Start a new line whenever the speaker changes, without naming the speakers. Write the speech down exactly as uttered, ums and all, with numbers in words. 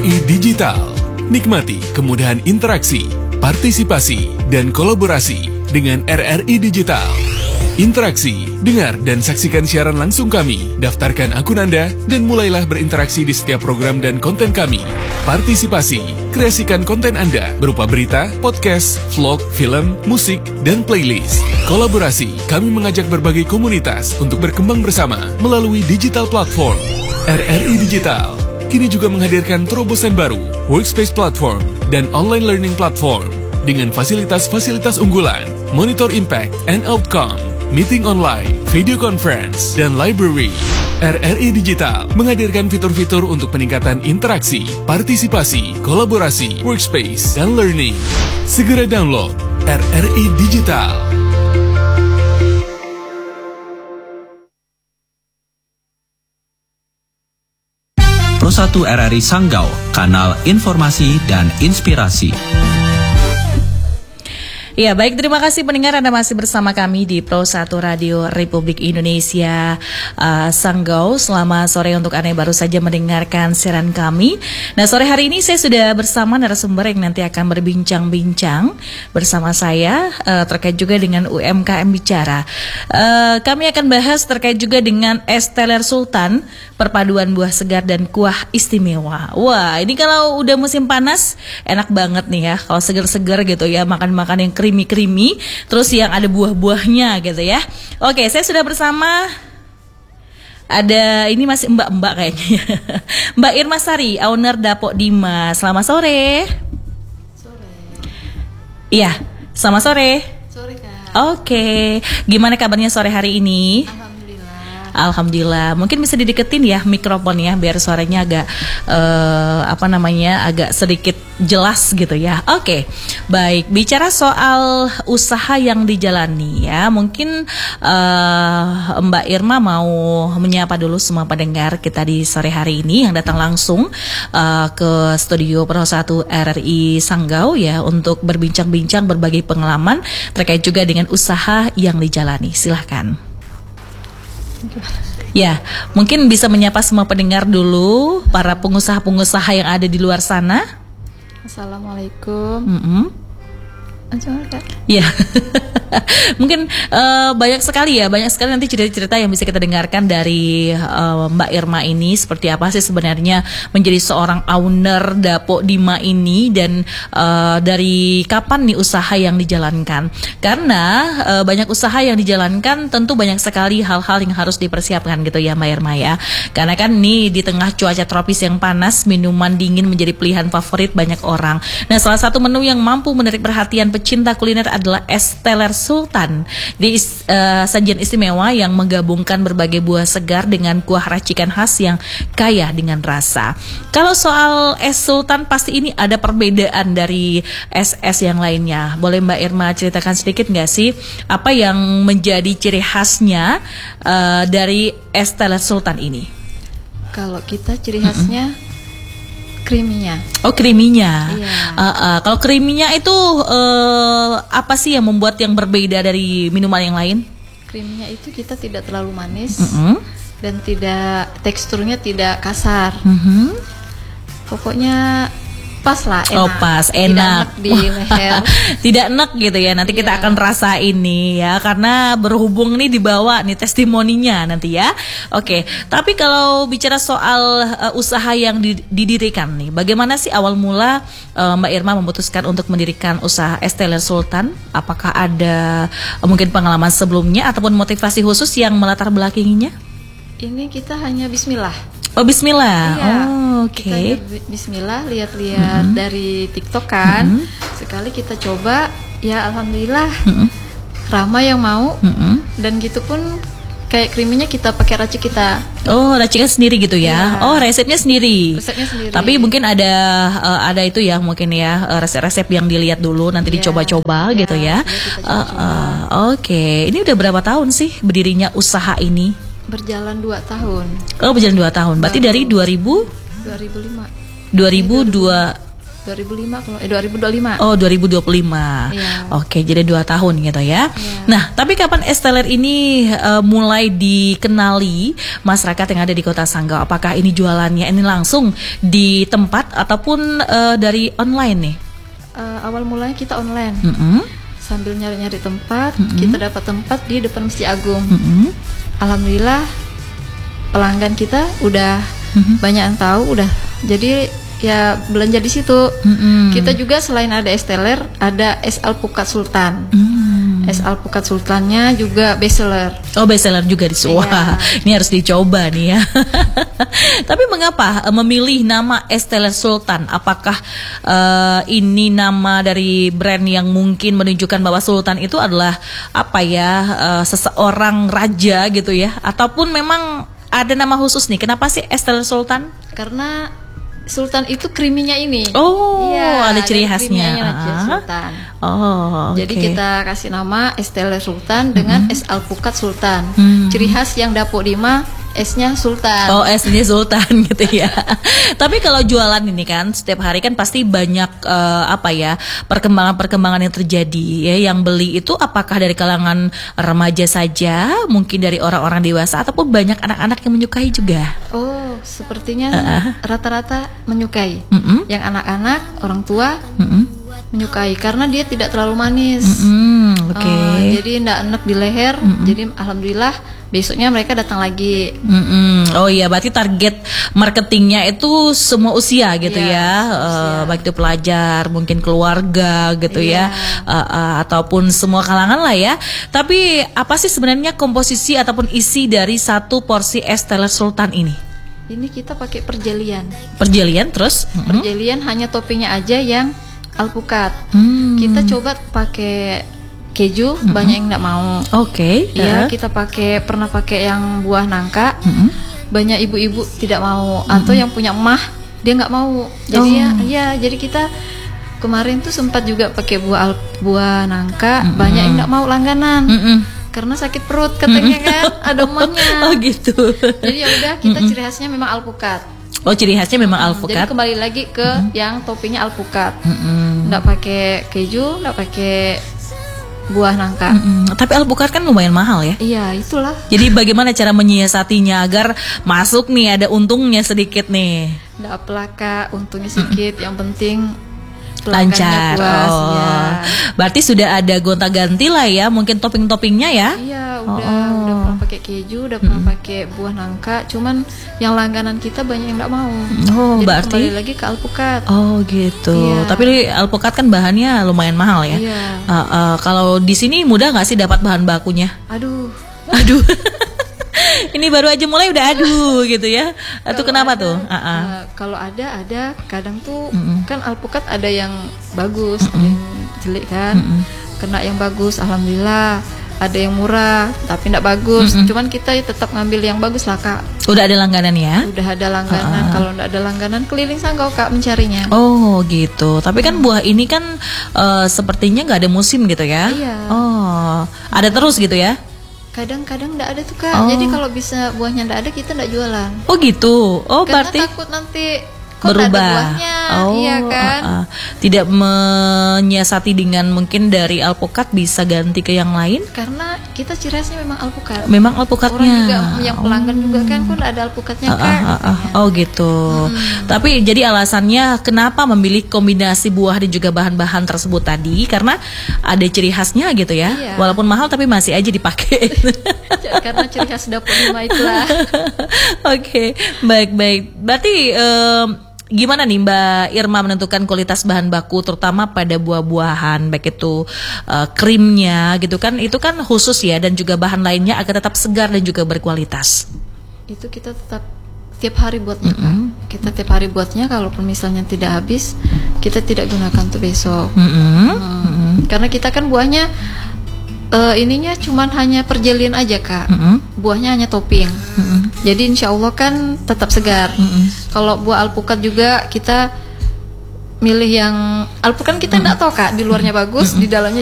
I Digital. Nikmati kemudahan interaksi, partisipasi, dan kolaborasi dengan R R I Digital. Interaksi, dengar dan saksikan siaran langsung kami, daftarkan akun Anda, dan mulailah berinteraksi di setiap program dan konten kami. Partisipasi, kreasikan konten Anda berupa berita, podcast, vlog, film, musik, dan playlist. Kolaborasi, kami mengajak berbagai komunitas untuk berkembang bersama melalui digital platform. R R I Digital kini juga menghadirkan terobosan baru, workspace platform, dan online learning platform dengan fasilitas-fasilitas unggulan, monitor impact and outcome, meeting online, video conference, dan library. R R I Digital menghadirkan fitur-fitur untuk peningkatan interaksi, partisipasi, kolaborasi, workspace, dan learning. Segera download R R I Digital.
Pro satu R R I Sanggau, kanal informasi dan inspirasi.
Ya, baik, terima kasih pendengar, Anda masih bersama kami di Pro satu Radio Republik Indonesia uh, Sanggau. Selamat sore untuk Anda yang baru saja mendengarkan siaran kami. Nah, sore hari ini saya sudah bersama narasumber yang nanti akan berbincang-bincang bersama saya uh, terkait juga dengan U M K M Bicara. Uh, kami akan bahas terkait juga dengan es teler sultan, perpaduan buah segar dan kuah istimewa. Wah, ini kalau udah musim panas enak banget nih ya, kalau segar-segar gitu ya, makan-makan yang krimi-krimi, terus yang ada buah-buahnya gitu ya. Oke, saya sudah bersama, ada ini masih mbak-mbak kayaknya. Mbak Irma Sari, owner Dapok Dima. Selamat sore.
Sore.
Iya, selamat sore.
Sore, Kak.
Oke, gimana kabarnya sore hari ini?
Alhamdulillah.
Alhamdulillah. Mungkin bisa dideketin ya mikrofonnya biar suaranya agak uh, apa namanya agak sedikit jelas gitu ya. Oke, baik. Bicara soal usaha yang dijalani ya, mungkin uh, Mbak Irma mau menyapa dulu semua pendengar kita di sore hari ini yang datang langsung uh, ke studio Pro satu R R I Sanggau ya, untuk berbincang-bincang berbagai pengalaman terkait juga dengan usaha yang dijalani. Silahkan. Ya, mungkin bisa menyapa semua pendengar dulu, para pengusaha-pengusaha yang ada di luar sana.
Assalamualaikum.
Mm-hmm. Ya, mungkin uh, banyak sekali ya, banyak sekali nanti cerita-cerita yang bisa kita dengarkan dari uh, Mbak Irma ini. Seperti apa sih sebenarnya menjadi seorang owner Dapok Dima ini, dan uh, dari kapan nih usaha yang dijalankan. Karena uh, banyak usaha yang dijalankan tentu banyak sekali hal-hal yang harus dipersiapkan gitu ya Mbak Irma ya. Karena kan nih di tengah cuaca tropis yang panas, minuman dingin menjadi pilihan favorit banyak orang. Nah, salah satu menu yang mampu menarik perhatian pecinta kuliner adalah es teler sultan. Di uh, sajian istimewa yang menggabungkan berbagai buah segar dengan kuah racikan khas yang kaya dengan rasa. Kalau soal es sultan, pasti ini ada perbedaan dari es-es yang lainnya. Boleh Mbak Irma ceritakan sedikit nggak sih apa yang menjadi ciri khasnya uh, dari es teler sultan ini?
Kalau kita ciri khasnya mm-hmm. kriminya.
Oh, kriminya.
Iya.
Uh, uh, kalau kriminya itu uh, apa sih yang membuat yang berbeda dari minuman yang lain?
Kriminya itu kita tidak terlalu manis
Mm-hmm.
dan tidak, teksturnya tidak kasar.
Mm-hmm.
Pokoknya pas lah, enak.
Oh, pas, enak.
Tidak enak di leher.
Tidak enak gitu ya. Nanti kita
Iya.
akan rasain nih ya, karena berhubung nih dibawa nih testimoninya nanti ya. Oke, tapi kalau bicara soal uh, usaha yang didirikan nih, bagaimana sih awal mula uh, Mbak Irma memutuskan untuk mendirikan usaha es teler sultan? Apakah ada uh, mungkin pengalaman sebelumnya ataupun motivasi khusus yang melatar belakanginya?
Ini kita hanya bismillah.
Oh, bismillah.
Iya.
Oh, oke.
Okay. Kita bismillah, lihat-lihat mm-hmm. dari TikTok kan. Mm-hmm. Sekali kita coba, ya alhamdulillah mm-hmm. ramai yang mau. Mm-hmm. Dan gitu pun kayak kriminya kita pakai racik kita.
Oh, racikan sendiri gitu ya.
Iya.
Oh, resepnya sendiri.
Resepnya sendiri.
Tapi mungkin ada uh, ada itu ya, mungkin ya resep-resep yang dilihat dulu nanti yeah. dicoba-coba yeah. gitu ya. Yeah, uh, uh, Oke, okay. Ini udah berapa tahun sih berdirinya usaha ini?
Berjalan dua tahun.
Oh, berjalan dua tahun. Berarti dari dua ribu
dua ribu lima
dua ribu dua
dua ribu lima kalau eh dua ribu dua puluh lima.
Oh, dua ribu dua puluh lima.
Iya.
Oke, jadi dua tahun gitu ya.
Iya.
Nah, tapi kapan es teler ini uh, mulai dikenali masyarakat yang ada di Kota Sanggau? Apakah ini jualannya ini langsung di tempat ataupun uh, dari online nih?
Uh, awal mulanya kita online.
Mm-hmm.
Sambil nyari-nyari tempat,
Mm-hmm.
kita dapat tempat di depan Masjid Agung.
Mm-hmm.
Alhamdulillah pelanggan kita udah
Mm-hmm.
banyak yang tahu, udah jadi ya belanja di situ.
Mm-hmm.
Kita juga selain ada es teler, ada es alpukat sultan.
Mm.
Es alpukat sultannya juga bestseller.
Oh, bestseller juga di Wah,
Iya.
ini harus dicoba nih ya. Tapi mengapa uh, memilih nama es teler Sultan? Apakah uh, ini nama dari brand yang mungkin menunjukkan bahwa Sultan itu adalah apa ya, uh, seseorang raja gitu ya? Ataupun memang ada nama khusus nih? Kenapa sih es teler Sultan?
Karena Sultan itu kriminya ini.
Oh, ada ciri
dari
khasnya.
krimianya Raja
Ah.
Sultan.
Oh,
Jadi
oke.
kita kasih nama es teler Sultan dengan es alpukat Sultan.
Hmm.
Ciri khas yang Dapur Lima, esnya Sultan.
Oh, esnya Sultan gitu ya. Tapi kalau jualan ini kan setiap hari kan pasti banyak eh, apa ya, perkembangan-perkembangan yang terjadi ya. Yang beli itu apakah dari kalangan remaja saja, mungkin dari orang-orang dewasa ataupun banyak anak-anak yang menyukai juga.
Oh, sepertinya
Uh-uh.
rata-rata menyukai.
Mm-mm.
Yang anak-anak, orang tua
Mm-mm.
menyukai karena dia tidak terlalu manis.
Mm-mm, Oke.
Eh, jadi tidak enak di leher. Jadi alhamdulillah besoknya mereka datang lagi.
Mm-mm. Oh iya, berarti target marketingnya itu semua usia gitu
Iya,
ya,
semua
Eh,
usia.
baik itu pelajar, mungkin keluarga gitu
Iya.
ya, Eh, eh, ataupun semua kalangan lah ya. Tapi apa sih sebenarnya komposisi ataupun isi dari satu porsi es teler Sultan ini?
Ini kita pakai perjelian.
Perjelian terus? Mm-mm.
Perjelian hanya toppingnya aja yang alpukat.
Hmm.
Kita coba pakai keju, banyak yang nggak mau.
Oke.
Iya,
eh.
kita pakai pernah pakai yang buah nangka.
Mm-mm.
Banyak ibu-ibu tidak mau, atau yang punya emah dia nggak mau. Jadi
Oh.
ya, iya, jadi kita kemarin tuh sempat juga pakai buah al- buah nangka. Banyak yang nggak mau langganan
Mm-mm.
karena sakit perut katanya kan, ada emahnya.
Oh gitu.
Jadi ya udah, kita ciri khasnya memang alpukat.
Oh, ciri khasnya memang
Jadi
alpukat.
kembali lagi ke yang toppingnya alpukat.
Mm-mm.
Nggak pakai keju, nggak pakai buah nangka.
Mm-mm. Tapi alpukat kan lumayan mahal ya.
Iya, itulah.
Jadi bagaimana cara menyiasatinya agar masuk nih, ada untungnya sedikit nih?
Nggak pelaka, untungnya sedikit. Yang penting pelanggannya
Lancar.
puas.
Oh.
Ya.
Berarti sudah ada gonta-ganti lah ya, mungkin topping-toppingnya ya.
Iya,
Oh,
udah
oh.
udah pernah pakai keju, udah pernah pakai buah nangka. Cuman yang langganan kita banyak yang nggak mau.
Oh,
Jadi
berarti
kembali lagi ke alpukat.
Oh gitu.
Iya.
Tapi alpukat kan bahannya lumayan mahal ya.
Iya.
Uh, uh, kalau di sini mudah nggak sih dapat bahan bakunya?
Aduh.
Aduh. Ini baru aja mulai udah aduh gitu ya. Itu
Kalau
kenapa
ada,
tuh? Uh, uh.
eh, kalau ada ada kadang tuh
Mm-mm.
kan alpukat ada yang bagus, ada yang jelek kan. Kena yang bagus, alhamdulillah. Ada yang murah tapi tidak bagus. Cuman kita tetap ngambil yang bagus lah kak.
Udah ada langganan ya?
Udah ada langganan. Kalau tidak ada langganan keliling Sanggau kak mencarinya.
Oh gitu. Tapi kan buah ini kan uh, sepertinya nggak ada musim gitu ya?
Iya.
Oh, ada terus gitu ya?
Kadang-kadang tidak ada tuh kak.
Oh.
Jadi kalau bisa buahnya tidak ada kita tidak jualan.
Oh gitu. Oh
Karena
berarti
takut nanti kok nggak ada
berubah.
buahnya.
Oh,
Iya kan.
uh, uh. Tidak menyiasati dengan mungkin dari alpukat bisa ganti ke yang lain?
Karena kita ciri khasnya memang alpukat.
Memang
Orang
alpukatnya.
juga yang pelanggan juga kan kok nggak ada alpukatnya
Ah,
kak.
ah, ah, ah. Oh gitu. Tapi jadi alasannya kenapa memilih kombinasi buah dan juga bahan-bahan tersebut tadi karena ada ciri khasnya gitu ya.
Iya.
Walaupun mahal tapi masih aja dipakai.
Karena ciri khas Dapur Lima itulah.
Oke, baik-baik. Berarti em, gimana nih Mbak Irma menentukan kualitas bahan baku terutama pada buah-buahan baik itu eh, krimnya gitu kan, itu kan khusus ya, dan juga bahan lainnya agar tetap segar dan juga berkualitas.
Itu kita tetap tiap hari buatnya Kak. Kita tiap hari buatnya, kalaupun misalnya tidak habis kita tidak gunakan tuh besok.
Mm-mm.
Hmm. Karena kita kan buahnya eh, ininya cuman hanya perjelian aja Kak.
Mm-mm.
Buahnya hanya topping. Jadi insya Allah kan tetap segar. Kalau buah alpukat juga kita milih yang alpukat, kita nggak tahu Kak, di luarnya bagus, di dalamnya